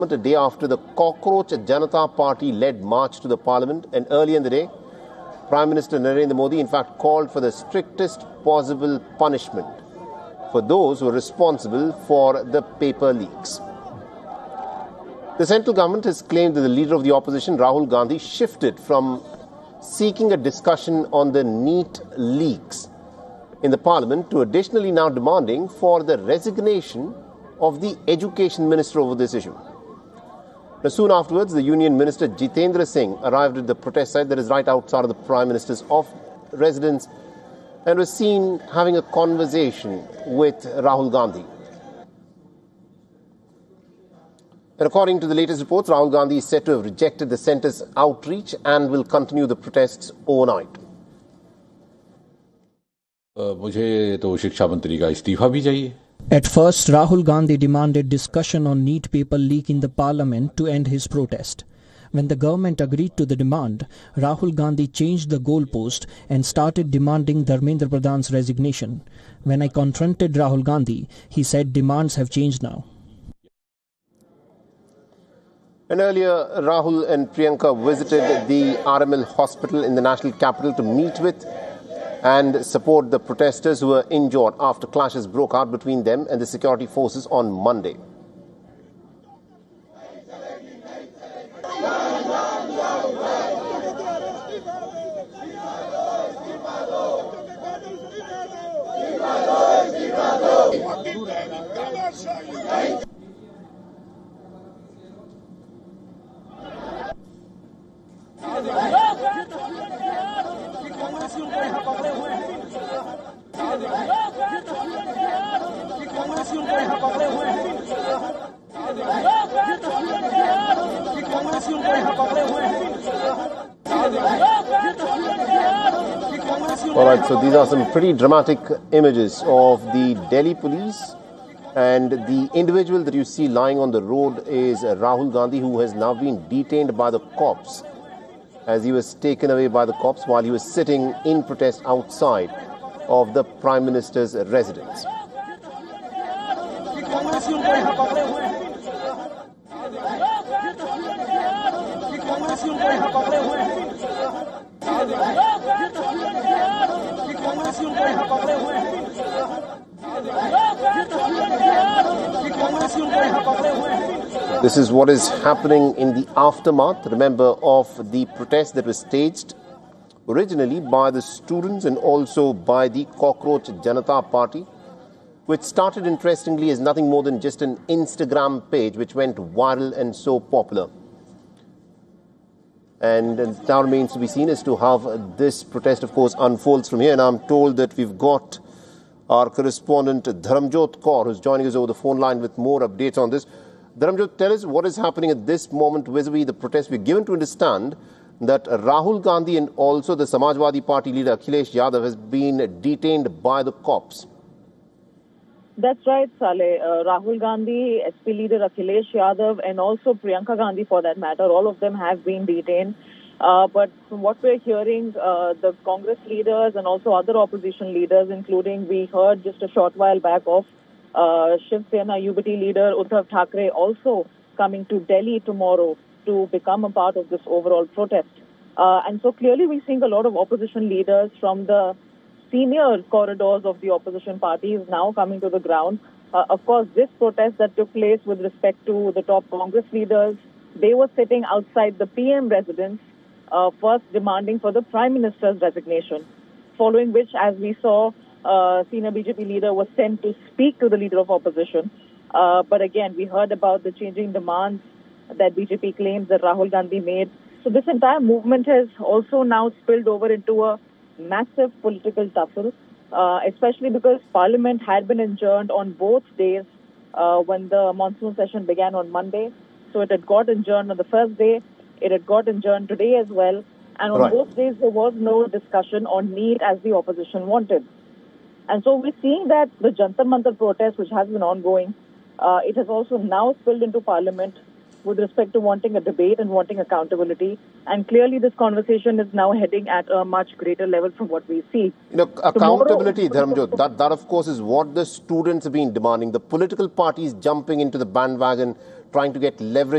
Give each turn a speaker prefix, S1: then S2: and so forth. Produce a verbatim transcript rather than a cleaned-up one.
S1: A day after the Cockroach Janata Party-led march to the parliament, and earlier in the day, Prime Minister Narendra Modi in fact called for the strictest possible punishment for those who are responsible for the paper leaks. The central government has claimed that the leader of the opposition, Rahul Gandhi, shifted from seeking a discussion on the NEET leaks in the parliament to additionally now demanding for the resignation of the education minister over this issue. Now, soon afterwards, the Union Minister Jitendra Singh arrived at the protest site that is right outside of the Prime Minister's off residence and was seen having a conversation with Rahul Gandhi. And according to the latest reports, Rahul Gandhi is said to have rejected the centre's outreach and will continue the protests overnight.
S2: मुझे तो शिक्षा मंत्री का इस्तीफा भी चाहिए.
S3: At first, Rahul Gandhi demanded discussion on NEET paper leak in the parliament to end his protest. When the government agreed to the demand, Rahul Gandhi changed the goalpost and started demanding Dharmendra Pradhan's resignation. When I confronted Rahul Gandhi, he said demands have changed now.
S1: And earlier, Rahul and Priyanka visited the R M L hospital in the national capital to meet with and support the protesters who were injured after clashes broke out between them and the security forces on Monday. All right, so these are some pretty dramatic images of the Delhi police, and the individual that you see lying on the road is Rahul Gandhi, who has now been detained by the cops as he was taken away by the cops while he was sitting in protest outside of the Prime Minister's residence. This is what is happening in the aftermath, remember, of the protest that was staged originally by the students and also by the Cockroach Janata Party, which started interestingly as nothing more than just an Instagram page which went viral and so popular. And it now remains to be seen as to how this protest, of course, unfolds from here. And I'm told that we've got our correspondent Dharamjot Kaur, who's joining us over the phone line with more updates on this. Dharamjot, tell us what is happening at this moment vis-a-vis the protest. We're given to understand that Rahul Gandhi and also the Samajwadi Party leader Akhilesh Yadav has been detained by the cops.
S4: That's right, Saleh. Uh, Rahul Gandhi, S P leader Akhilesh Yadav, and also Priyanka Gandhi, for that matter, all of them have been detained. Uh, but from what we're hearing, uh, the Congress leaders and also other opposition leaders, including we heard just a short while back of uh, Shiv Sena U B T leader Uddhav Thackeray, also coming to Delhi tomorrow to become a part of this overall protest. Uh, and so clearly we're seeing a lot of opposition leaders from the senior corridors of the opposition parties now coming to the ground. Uh, of course, this protest that took place with respect to the top Congress leaders, they were sitting outside the P M residence, uh, first demanding for the Prime Minister's resignation, following which, as we saw, uh, senior B J P leader was sent to speak to the leader of opposition. Uh, but again, we heard about the changing demands that B J P claims that Rahul Gandhi made. So this entire movement has also now spilled over into a massive political tussle, uh, especially because Parliament had been adjourned on both days uh, when the monsoon session began on Monday. So it had got adjourned on the first day, it had got adjourned today as well, and on
S1: right.
S4: both days there was no discussion on NEET as the opposition wanted. And so we're seeing that the Jantar Mantar protest, which has been ongoing, uh, it has also now spilled into Parliament with respect to wanting a debate and wanting accountability. And clearly this conversation is now heading at a much greater level from what we see.
S1: You know, accountability, Dharamjot, that, that of course is what the students have been demanding. The political parties jumping into the bandwagon, trying to get leverage